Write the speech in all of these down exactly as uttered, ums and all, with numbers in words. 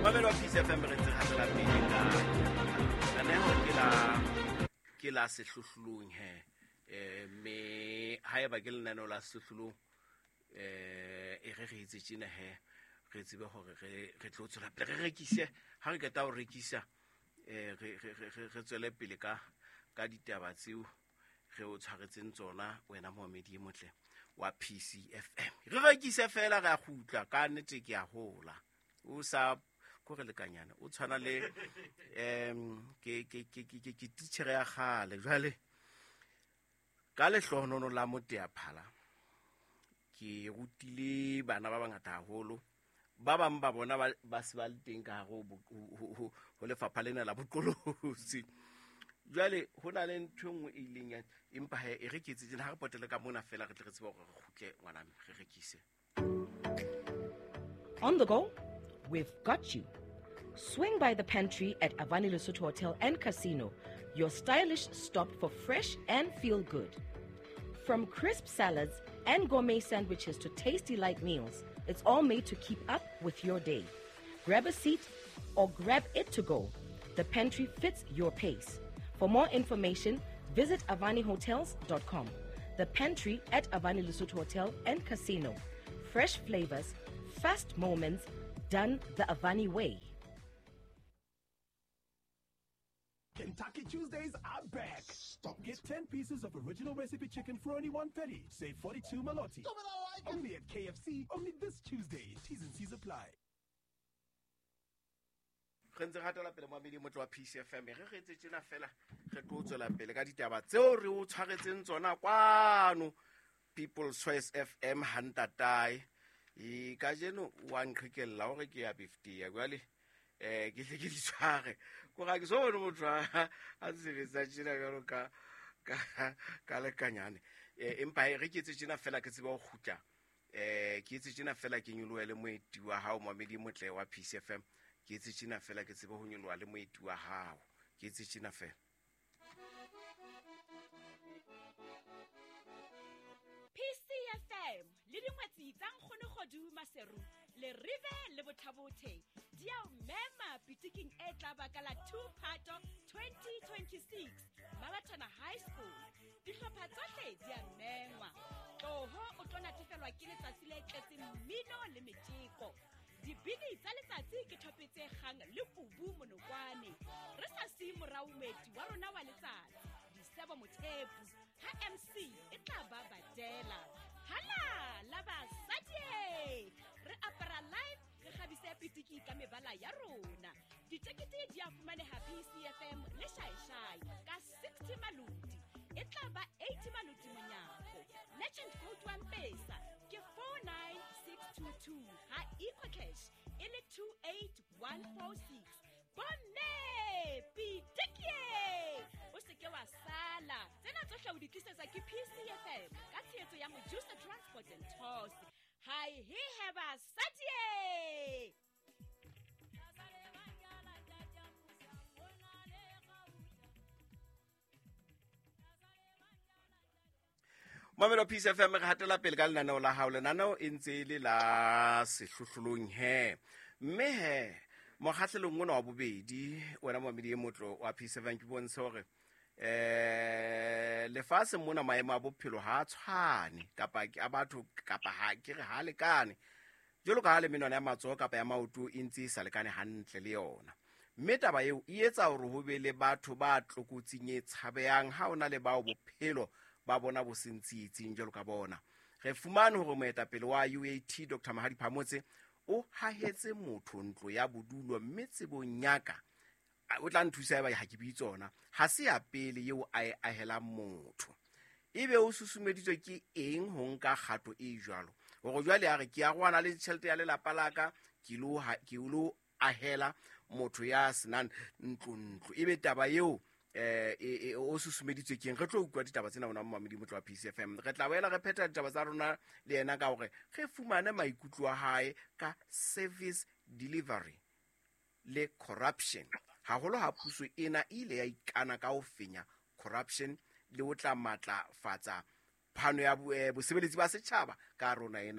Mamelo wa Peace F M re ntse gape la pele ka kaneo ke la ke la sehlohlolong he eh me haeba ke lenaneo la sehlohlolong eh e re re itse tsena he re tsebe hore re re tlo tswela pele re rekise ha re keta ho rekisa eh re re re tswele pele ka ka ditaba tseo re o tshwaretseng tsona wena Mohamedi Motle wa P C F M re rekise fela ga gutla ka nnete ke a hola o sa go re lekanyana o tshwana le em ke ke ke ke ke teacher ya gale jwale ka le hlonono la motea phala ke rutile bana ba bangata haholo ba bang ba bona ba se ba le teng ka go ho lefapha lena la boqolosi jwale hona le nthongwe e ileng ya empa he e re ke tsitse ha re potele ka mona fela re tle re tseba go re khutle ngwana re rekise. On the go, we've got you. Swing by the pantry at Avani Lesotho Hotel and Casino, your stylish stop for fresh and feel good. From crisp salads and gourmet sandwiches to tasty light meals, it's all made to keep up with your day. Grab a seat or grab it to go. The pantry fits your pace. For more information, visit avani hotels dot com. The pantry at Avani Lesotho Hotel and Casino. Fresh flavors, fast moments, done the Avani way. Kentucky Tuesdays are back. Stop. Get ten pieces of original recipe chicken for only one thirty. Save forty-two maloti. Only at K F C, only this Tuesday. T's and C's apply. Re ntse ga tla pele Mohamedi Motle wa P C F M re re etse tsena fela re tlo tswela pele ka ditaba tseo re o tshwaretseng tsona kwano People's Choice F M hantatai e ka jeno wa nqhekella hore ke ya fifty ya gwale eh ke tle ke di tshware go ga ke so bona motho a tsebetsa tsena jalo ka ka ka le kanyane eh empa re ke etse tsena fela ke tseba go khutla eh ke etse tsena fela ke nyoloele moeti wa hao Mohamedi Motle wa P C F M ke etse tsena fela ke tseba ho nyoloa le moeti wa hao ke etse tsena fela. P C F M le dingwetsi tsa nkgone goduma seru le rive le botlhabothe di a mema pitiking e tla baka la two phato twenty twenty-six Marathon High School dihlopha tsohle di a mengwa toho o tlo natefelwa ke letsatsi le tletseng mmino le meteko dibini tsa letsatsi ke thopetse gang le kubu monokwane re sa si moraumeti wa rona wa letsatsi disebo mothepu ha M C e tla ba badela hala la basadi re apara live re khabise pitiki ka mebala ya rona ditekete di a fumaneha P C F M le shaishai ka sixty maludi e tla ba eighty maludi monyako legend code one pesa ke four nine six two two ha eco cash ele two eight one four six bonne pitiki o se ke wa sala tsena tsohle o di tlisetsa ke P C F M ka tshetso ya Mojusa Transport and Tours hi he have a sadie Mamelo P C F M re hatela pele ka lenaneo la hao lenaneo e ntse le la sehlohlolong he mme he mokgahlelong mona wa bobedi wena Mohamedi Motle wa P C F M ke bonse hore eh le fase mona maemo a bophelo ha tshwane kapa ke a batho kapa ha ke re ha lekane jolo ka le menwana ya matsoho kapa ya maoto e ntse sa lekane hantle le yona mme taba eo e etsa hore ho be le batho ba tlokotsing e tshabeyang ha ona le bao bophelo ba bona bo sentsitsing jalo ka bona re fumane hore moetapele wa U A T Doctor Mahadi Phamotse o hahetse motho ntlo ya bodulo mme tsebong nyaka o tla nthusa e ba ha ke bitsona ha se ya pele yeo a e ahela motho ebe o susumeditswe ke eng ho nka kgato e jwalo go jwale a re ke a gwana le tšhelete ya lelapa laka ke lo ke lo ahela motho ya senang ntlo ntlo ebe taba yeo eh e o susumeditswe ke re tlo ukwa ditaba tsena bona Mohamedi Motle wa P C F M re tla boela re pheta ditaba tsa rona le yena ka hore re fumane maikutlo a hae ka service delivery le corruption haholo ha puso ena ile ya ikana ka ho fenya corruption le o tla matlafatsa phano ya bosebeletsi ba setjhaba ka rona ena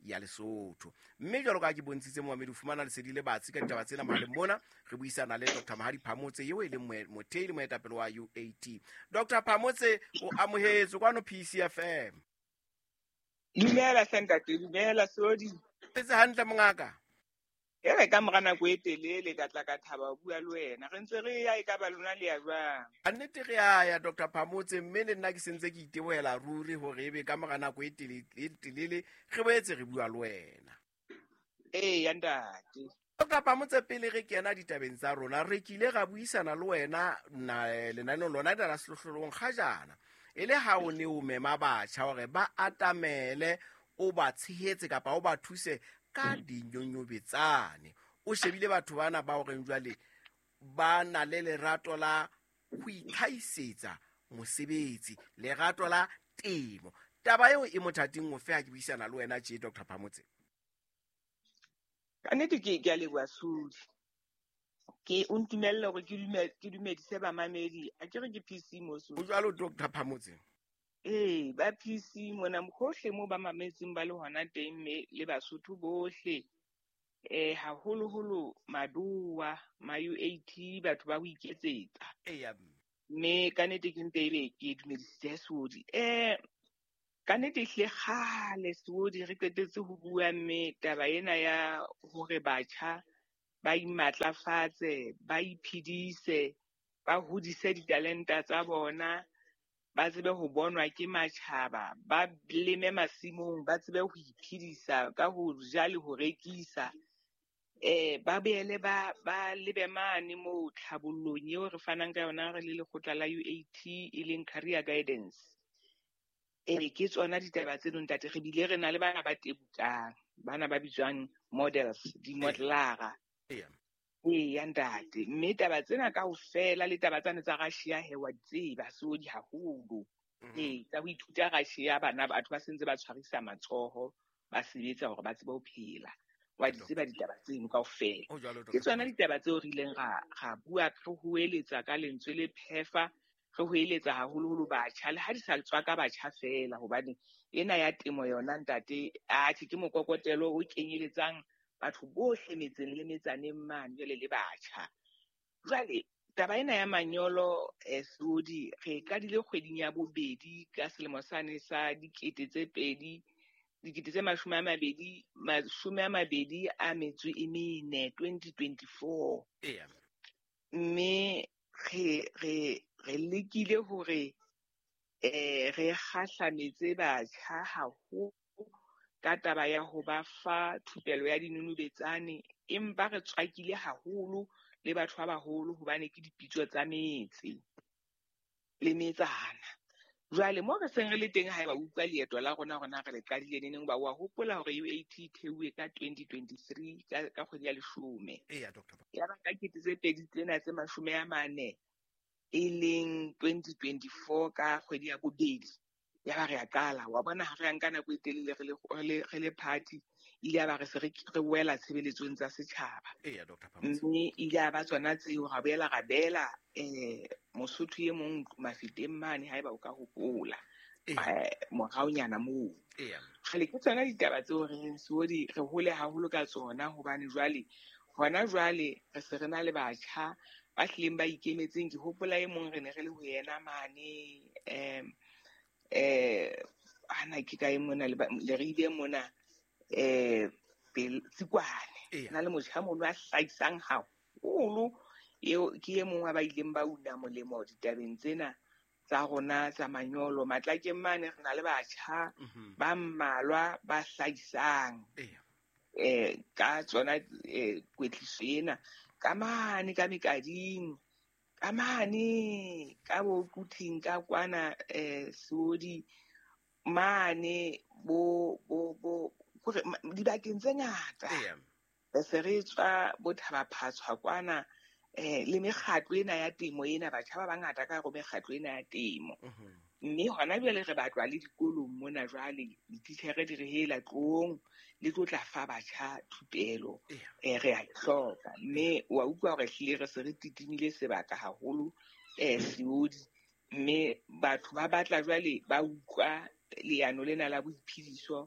ya Lesotho. Mme jwalo ka ke bontshitse moamedi o fumana lesedi le batsi ka ditaba tsena mahaleng mona re buisana le Doctor Mahadi Phamotse eo e leng mothehi le moetapele wa U A T. Doctor Phamotse o amohetse kwano P C F M. Dumela Santate, dumela Sodi. Tse hantle mongaka. E re ka mora nako e telele ka tla ka thaba bua le wena. Re ntse re ya e ka ba lona le ya jwang. Annete re ya Doctor Phamotse mme le nna ke sentse ke itebohela ruri hore ebe ka mora nako e telele re boetse re bua le wena. Eh ya ntate. Doctor Phamotse pele re kena ditabeng tsa rona re kile ga buisana le wena na lenaneo lona la sehlohlolong ga jana. Ele ha o ne o mema batjha hore ba atamele o ba tshehetse kapa o ba thuse ka dinyonyobetsane. O shebile batho bana ba hore jwale ba na le lerato la ho itlhaisetsa mosebetsi, lerato la temo. Taba eo e mothating o fe ha ke buisana le wena tje Doctor Phamotse? Ka nnete ke ke a leboha Sodi. Ke o ntumella hore ke dume ke dumedise ba mamedi a ke re ke P C mo so. O jwalo Doctor Phamotse. Eh ba P C mona mkhohle mo ba mametseng ba le hona teng mme le Basotho bohle. Eh haholo holo maduwa ma U A T batho ba ho iketsetsa. Eh ya Me ka nnete ke ntebe ke dumedise Sodi. Eh ka nnete hle khale Sodi re qetetse ho bua mme taba ena ya hore batjha ba imatlafatse ba iphidise ba hodise ditalenta tsa bona ba tsebe ho bonwa ke matjhaba ba leme masimong ba tsebe ho iphidisa ka ho jale ho rekisa eh ba beele ba ba lebe mane mo tlhabollong eo re fanang ka yona re le lekgotla la U A T e leng career guidance. E ke tsona ditaba tse nong tate re bile re na le bana ba tebutang bana ba bitswang models di modelara. Yeah. Eh ya ntate mme taba tsena kaofela le taba tsane tsa Russia he wa tseba Sodi haholo. Eh tsa ho ithuta Russia bana batho ba sentse ba tshwarisa matsoho ba sebetsa hore ba tsebe ho phela. Wa di tseba ditaba tseno kaofela. Ke tsona ditaba tseo re ileng ra ga bua re ho eletsa ka lentswe le phefa re ho eletsa haholo holo batjha le ha di sa tswa ka batjha fela hobane ena ya temo yona ntate a ke ke mokokotelo o kenyeletsang batho bohle metseng le metsaneng mane jwale le batjha. Jwale taba ena ya manyolo eh Sodi re ka dile kgweding ya bobedi ka selemo sane sa dikete tse pedi dikete tse mashome a mabedi mashome a mabedi a metso e mene twenty twenty-four. Yeah. Mme re re re lekile hore eh re kgahlametse batjha haholo ka taba ya ho ba fa thupelo ya dinunubetsane empa re tswakile haholo le batho ba baholo hobane ke dipitso tsa metse le metsana. Jwale mo re seng re le teng ha ba utlwa leeto la rona rona re le qadile neneng ba wa hopola hore U A T thewe ka twenty twenty-three ka ka kgwedi ya leshome. Eh ya Doctor. Ya ba ka kete tse pedi tsena tse mashome a mane e leng twenty twenty-four ka kgwedi ya bobedi. Ya ba re a qala wa bona ha re nka nako e telele re le re le party ile ya ba re se re re wela tshebeletsong tsa setjhaba. Eh ya Doctor Phamotse. Mme ile ya ba tsona tseo ga boela ga bela eh Mosotho ye mong mafiteng mane ha eba o ka hopola eh moraonyana moo. Eh ya. Khale ke tsona ditaba tseo re Sodi re hole haholo ka tsona hobane jwale hona jwale re se re na le batjha ba hlileng ba ikemetseng ke hopola e mong re ne re le ho yena mane em eh ana ke ka e mona le re ile mona eh Tsikwane na le motjha mo a hlaisang haholo eo ke e mong wa ba ileng ba una molemo ditabeng tsena tsa rona tsa manyolo matlakeng mane re na le batjha ba mmalwa ba hlaisang eh ka tsona eh kwetliso ena ka mane ka mekading ka mane ka bo kuthing ka kwana eh Sodi mane bo bo bo dibakeng tse ngata be se re tswa bothaba phatswa kwana eh le mekgatlo ena ya temo ena batjha ba bangata ka go mekgatlo ena ya temo. Mme hona jwale re batlwa le dikolong mona jwale dititjhere di re hela tlong le tlo tla fa batjha thupelo eh re a hloka mme wa utlwa hore hlile re se re titimile sebaka haholo eh Sodi mme batho ba batla jwale ba utlwa leano lena la boiphediso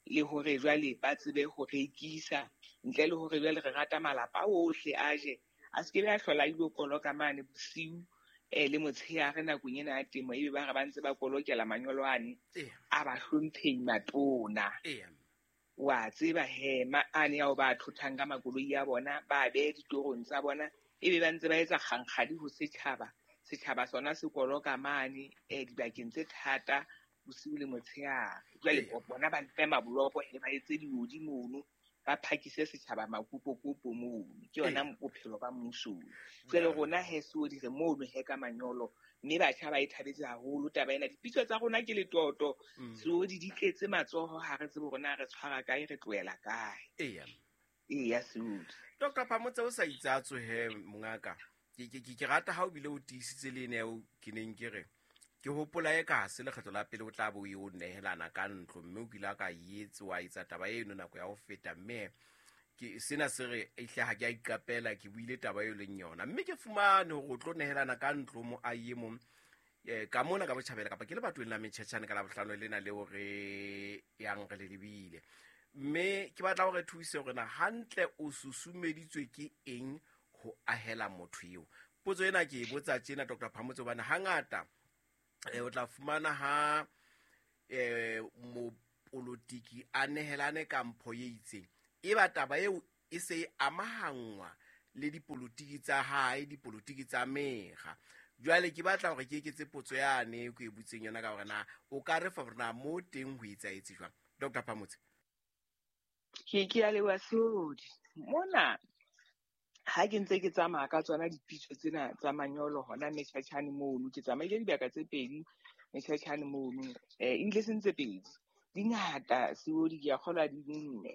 le hore jwale ba tsebe ho rekisa ntle le hore jwale re rata malapa ohle a je a se ke be a hlola ilo koloka mane bosiu eh le motshehare nakong ena ya temo ebe ba re ba ntse ba kolokela manyolo ane a ba hlomphehi matona wa tseba he ma ane ya ba thothang ka makoloi ya bona ba be ditorong tsa bona ebe ba ntse ba etsa kgankgadi ho setjhaba setjhaba sona se koloka mane eh dibakeng tse thata bosiu le motshehare jwale bona ba ntle mabolopo he ba etse diodi mono ba phakise setjhaba makupokupo mono ke yona bophelo ba mmuso jwale rona he so di re mono he ka manyolo mme batjha ba ithabetse haholo taba ena dipitso tsa rona ke letoto so di ditletse matsoho ha re tsebe rona re tshwara kae re tloela kae eya eya sudi Doctor Phamotse o sa itsatso he mongaka ke ke ke rata ha o bile o tiisitse le ene o ke neng ke re ke hopola e ka se le kgetlo la pele o tla bo yo nehelana ka ntlo mme o kila ka yetse wa itsa taba eno nako ya ho feta mme ke sena se re ihle ha ke a ikapela ke buile taba eo le nyona mme ke fumane go tlo nehelana ka ntlo mo a ye mo eh ka mona ka botjhabela kapa ke le batho la metšhetšhane ka la bohlano lena le hore yang re le lebile mme ke batla hore thuise hore na hantle o susumeditswe ke eng ho ahela motho eo potso ena ke e botsa tjena Doctor Phamotse bana hangata e o tla fumana ha eh mo politiki a nehelane ka mpho ye itseng e ba taba eo e se amahangwa le dipolitiki tsa hae dipolitiki tsa mega jwale ke batla hore ke eketse potso yane go e butseng yona ka hore na o ka re fa rena mo teng ho etsaetse jwang Doctor Phamotse ke ke a le wasodi mona ha ke ntse ke tsamaya ka tsona dipitso tsena tsa manyolo hona metjhatjhane mono ke tsamaile dibaka tse pedi metjhatjhane mono eh English ntse pedi dingata seodi ke a kgola di nne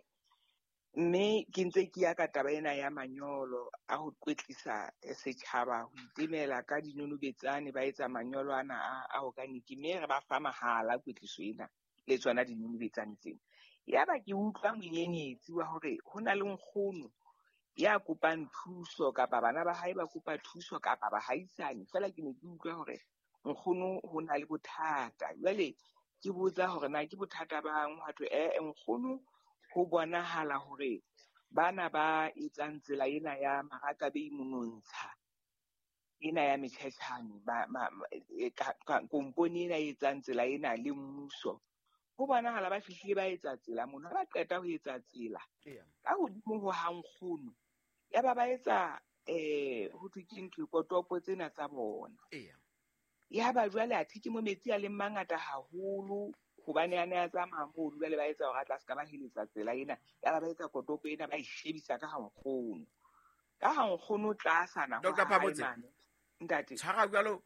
mme ke ntse ke ya ka taba ena ya manyolo a ho kwetlisa setjhaba ho itemela ka dinonobetsane ba etsa manyolo ana a organic mme re ba fa mahala kwetliso ena le tsona dinonobetsane tsena ya ba ke utlwa monyenyetsi wa hore hona le nkgono ya kopang thuso kapa bana ba hae ba kopa thuso kapa ba haisane fela ke ne ke utlwa hore nkgono ho na le bothata jwale ke botsa hore na ke bothata bang ha thwe eh nkgono ho bonahala hore bana ba etsang tsela ena ya maraka be imonontsha ena ya metjhetjhane ba komponi ena etsang tsela ena le mmuso ho bonahala ba fihlile ba etsa tsela mona ba qeta ho etsa tsela ka hodimo ho hankgono ya ba ba etsa eh ho thwe ke ntlo kotopo tsena tsa bona ya ba jwale a thike mo metsi a le mangata haholo hobane a ne a tsamaya mo jwale ba etsa hore a tla ska ba heletsa tsela ena ya ba ba etsa kotopo ena ba e shebisa ka hankgono ka hankgono tlasa na Doctor Phamotse ntate tshwara jwalo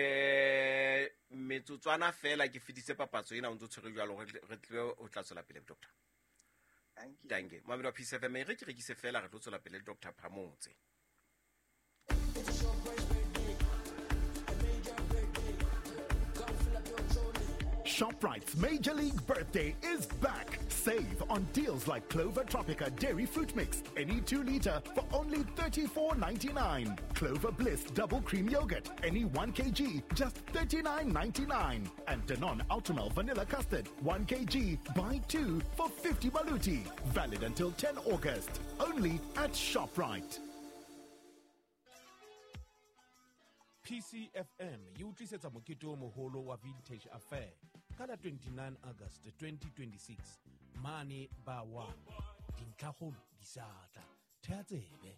eh metsotswana fela ke fitise papatso ena o ntse tshwere jwalo re tle o tla tswela pele Doctor thank you mamelo P C F M re ke rekise fela re tlo tswela pele Doctor Phamotse ShopRite's Major League Birthday is back. Save on deals like Clover Tropica Dairy Fruit Mix, any two liter for only thirty-four ninety-nine. Clover Bliss Double Cream Yogurt, any one kilogram, just thirty-nine ninety-nine. And Danone Ultramel Vanilla Custard, one kilogram, buy two for fifty baluti. Valid until tenth August. Only at ShopRite. P C F M e utlwisetsa mokete o moholo wa Vintage Affair ka la twenty-nine August twenty twenty-six mane ba wa dintlhagolo di satla thea tsebe.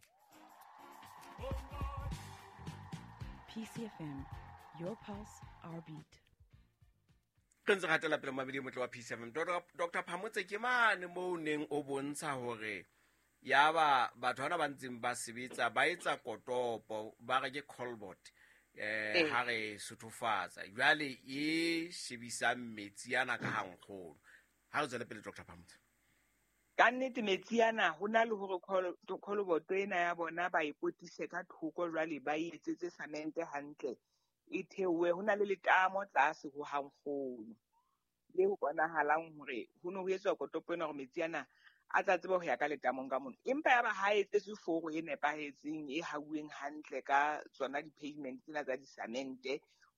P C F M, your pulse, our beat. re ntse gatela pele mabedi motle wa P C F M Doctor Phamotse ke mane mo neng o bontsha hore ya ba batho bana ba ntseng ba sebetsa ba etsa kotopo ba re ke colbot eh ha re suthufatsa jwale e shebisa metsi ana ka hankgolo ha re tswela pele Doctor Phamotse ka nnete metsi ana hona le hore colbot ena ya bona ba ipotise ka thoko jwale ba etsetse samente hantle e thewe hona le letamo tlase ho hankgolo le ho bonahalang hore ho no ho etswa kotopo ena hore metsi ana a tla tseba ho ya ka letamong ka mona empa ya ba ha etsetse foro e nepahetseng e hauweng hantle ka tsona di-pavement tsena tsa disamente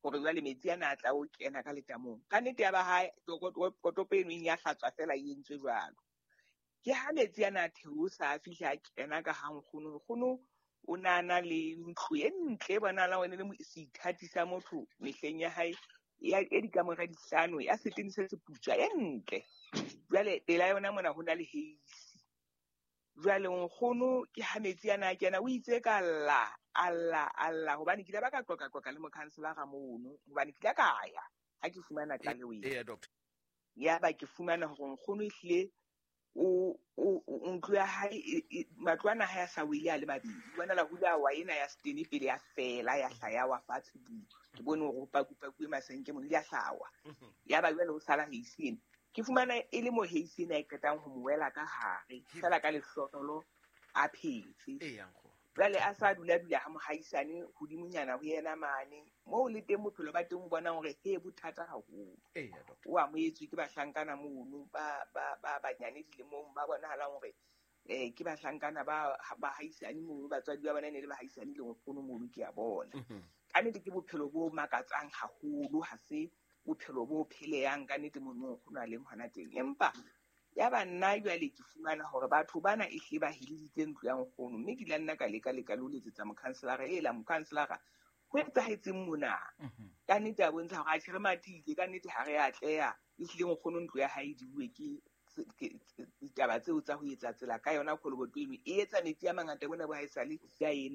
gore jwale metsi ana a tla o kena ka letamong. Ka nnete ya ba hae kotopo eno ya hlatswa fela e entswe jwalo. Ke ha metsi ana a theosa a fihla a kena ka ha nkgono. Nkgono o nana le ntlo e ntle bona la wena le seithati sa motho mehleng ya hae ya e dikamora dihlano ya seteng se seputswa e ntle. Jwale pela yona mona ho na le heisi. Jwale nkgono ke ha metsi ana a kena o itse ka alla alla alla hobane ke la ba ka qoqa qoqa le mokhanselara mono hobane ke la ka ya ha ke fumana tlaleho e. Eya doctor. Ya ba ke fumana hore nkgono ehlile o o ntlo ya hae matlo ana ha ya sa wele a le mabedi. Bona la hula wa ena ya stene pele ya fela ya hlaya wa fatshe bu. Ke bone ho pa kupa ku masenke mo ya hlawa. Ya ba jwale ho sala heisine. Ke fumana e le mo heisine a qetang ho moela ka hare. Sala ka lehlotolo a phetse. Eya nkgo. Jwale a sa dula dula ha mohaisane hodimonyana ho yena mane mo le teng bophelo ba teng bona hore he bothata haholo. Eya doctor. O amoetswe ke bahlankana mono ba ba ba banyane dilemong ba bona hala hore eh ke bahlankana ba bahaisane mono batswadi ba bona ne le bahaisane le nkgono mono ke a bona. Ka nnete ke bophelo bo makatsang haholo ha se bophelo bo pheleyang ka nnete mono go na le hona teng. Empa ya ba nna jwale ke fumana hore batho bana e hle ba hileditse ntlo ya nkgono mme ke la nna ka leka leka lo letsetsa mokhanselara e la mokhanselara ho etsahetseng mona. Ka nnete a bontsha hore a tshire matile ka nnete ha re a tleya e hle nkgono ntlo ya hae di bue ke ditaba tseo tsa ho etsa tsela ka yona kgoloboto eno e etsa metsi a mangata bona bo haesale ya ena